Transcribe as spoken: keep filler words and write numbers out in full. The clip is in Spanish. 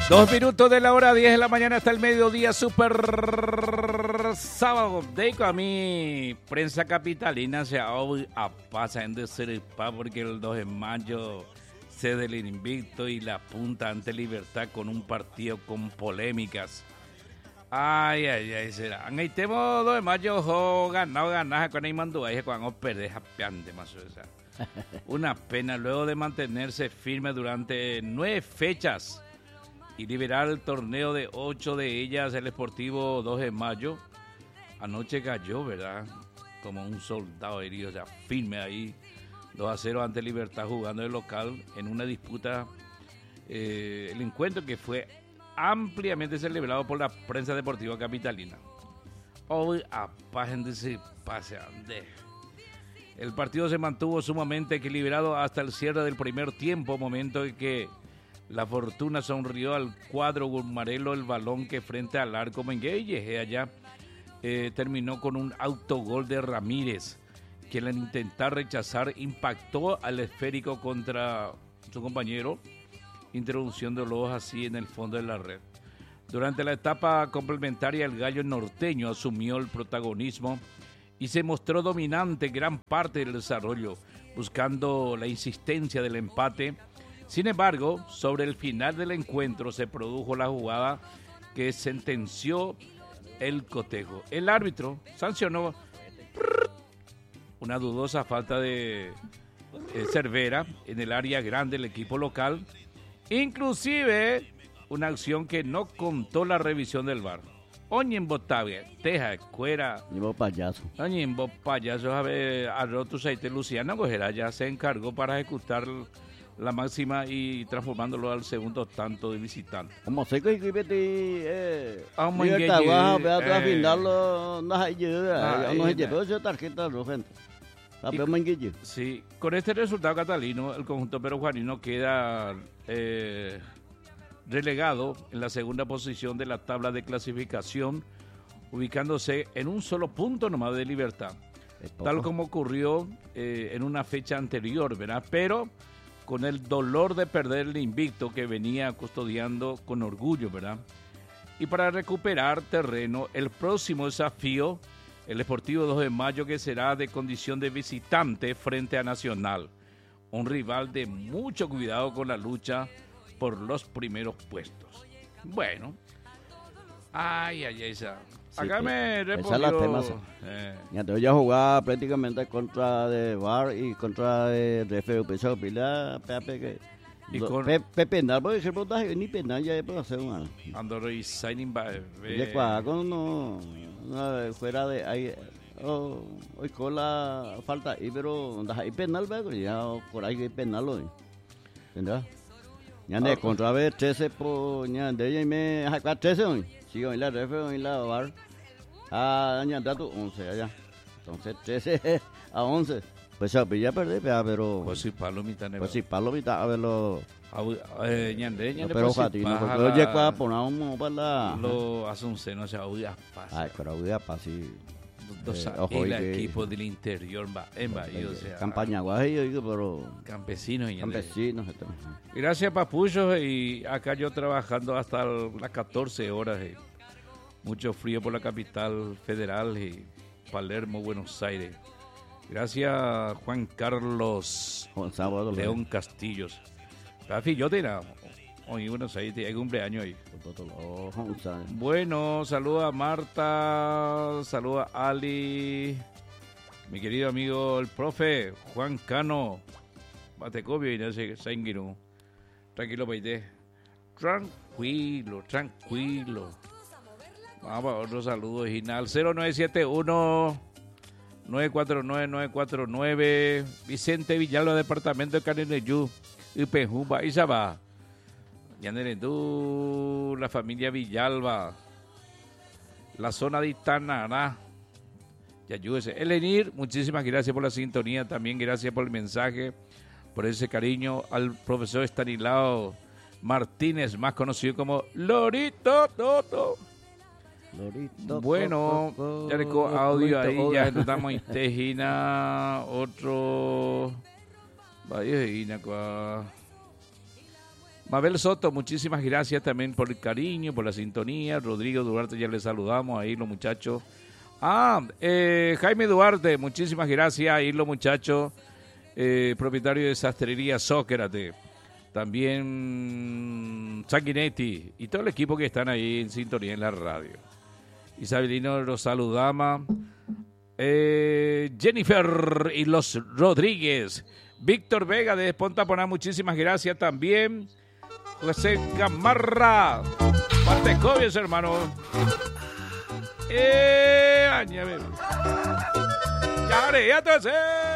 Dos minutos de la hora, diez de la mañana hasta el mediodía, super sábado de a mi prensa capitalina se hoy a pasa en Serpa porque el dos de mayo se del invicto y la punta ante Libertad con un partido con polémicas. Ay, ay, ay, será. En el tema dos de mayo ho ganado ganar con el mando ahí cuando perder japeante más o menos. Una pena luego de mantenerse firme durante nueve fechas y liberar el torneo de ocho de ellas, el Sportivo dos de mayo. Anoche cayó, ¿verdad? Como un soldado herido, o sea, firme ahí, dos a cero ante Libertad jugando de local en una disputa, eh, el encuentro que fue ampliamente celebrado por la prensa deportiva capitalina. Hoy apájense se pase ande. El partido se mantuvo sumamente equilibrado hasta el cierre del primer tiempo, momento en que la fortuna sonrió al cuadro gurmarelo el balón que frente al arco Mengueye allá eh, terminó con un autogol de Ramírez, que al intentar rechazar impactó al esférico contra su compañero, introduciéndolo así en el fondo de la red. Durante la etapa complementaria el gallo norteño asumió el protagonismo y se mostró dominante gran parte del desarrollo, buscando la insistencia del empate. Sin embargo, sobre el final del encuentro se produjo la jugada que sentenció el cotejo. El árbitro sancionó una dudosa falta de eh, Cervera en el área grande del equipo local, inclusive una acción que no contó la revisión del V A R. Oñen Botavia, Teja, Cuera. Llevo payaso. Oñen payaso, a ver, a roto Saite Luciana Gojera ya se encargó para ejecutar la máxima y transformándolo al segundo tanto de visitante. Como sé que vete eh Vamos a a ver a findarlo no hay ayuda, no hay llevó esa tarjeta roja. Sí, con este resultado catalino, el conjunto perujuanino queda eh, relegado en la segunda posición de la tabla de clasificación, ubicándose en un solo punto nomás de Libertad, tal como ocurrió eh, en una fecha anterior, ¿verdad? Pero con el dolor de perder el invicto que venía custodiando con orgullo, ¿verdad? Y para recuperar terreno, el próximo desafío, el Sportivo dos de mayo, que será de condición de visitante frente a Nacional, un rival de mucho cuidado con la lucha por los primeros puestos. Bueno, ay, ay, ay, esa. Sí, acá que, me reportó. Esa es la tema. Eh. Ya te voy a jugar prácticamente contra de V A R y contra de R F U. Eso, pila, Pepe, que. Y con Pepe penal, por ejemplo, ni penal ya puedo hacer una. Andorra y signing by. De cuando no, no, fuera de ahí. Oh, hoy con la falta ahí, pero hay penal, pero ya por ahí hay penal hoy. ¿Entendés? Ya de contra ver trece por ya de ella me ha trece hoy. Sí, hoy la R F hoy la V A R. Ah, ya dato once allá. Entonces trece a once. Pues ya perdí, pero pues sí, palomita, pues sí, palomita, a verlo. Eh, ñande, ñande, pero pues jati, sí, no, baja porque oye, la- cuando ponamos para la. Lo hace un seno, o sea, hoy a pasa. Ay, pero voy a pasar. Dos eh, a- ojo, el y que- equipo del interior va en Bahía, o sea, Campaña guay, yo digo, pero. campesinos y ñande. Campesinos. esto. Gracias, Papucho, y acá yo trabajando hasta las catorce horas. eh. Mucho frío por la capital federal y Palermo, Buenos Aires. Gracias, Juan Carlos Juan Sábado, León Castillos. Rafi, yo te hoy Buenos Aires, hay cumpleaños ahí. Oh, Juan Sábado. Bueno, saluda a Marta, saluda a Ali, mi querido amigo el profe Juan Cano, Batecobio y no sé, Sainguino. Tranquilo, Paite. Tranquilo, tranquilo. Vamos a otro saludo original. cero nueve siete uno nueve cuatro nueve nueve cuatro nueve. Vicente Villalba, departamento de Caneneyú, Ipejumba, Izaba. Yanderendú, la familia Villalba, la zona de Itanará. Y ayúdese. Elenir, muchísimas gracias por la sintonía, también gracias por el mensaje, por ese cariño al profesor Estanislao Martínez, más conocido como Lorito Toto. Lorito, Bueno, co, co, ya le co audio ahí, Lorito, ya hola. estamos en Tejina, otro. Vaya, Tejina, cua. Mabel Soto, muchísimas gracias también por el cariño, por la sintonía. Rodrigo Duarte, ya le saludamos ahí los muchachos. Ah, eh, Jaime Duarte, muchísimas gracias ahí los muchachos. Eh, propietario de Sastrería Sócrates. También Sanguinetti y todo el equipo que están ahí en sintonía en la radio. Isabelino los saludamos. Eh, Jennifer y los Rodríguez. Víctor Vega de Pontaponá, muchísimas gracias también. José Gamarra, Partecovias, hermano. Eh, añade. Ya haré, ya te sé.